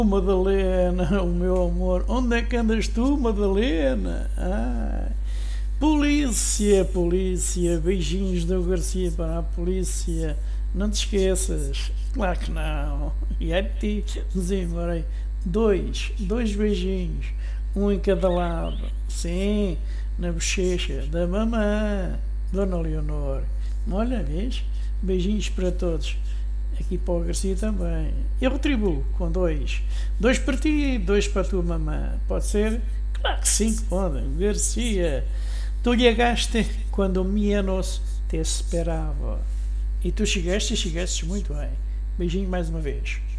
Madalena, o meu amor, onde é que andas tu, Madalena? Polícia, polícia, beijinhos do Garcia para a polícia, não te esqueças, claro que não, e é de ti, nos embora, dois beijinhos, um em cada lado, sim, na bochecha da mamã, Dona Leonor, olha, vês, beijinhos para todos. Aqui para o Garcia também. Eu retribuo com dois para ti e dois para a tua mamã. Pode ser? Claro que sim, pode. Garcia, tu llegaste quando menos te esperava. E tu chegaste muito bem. Beijinho mais uma vez.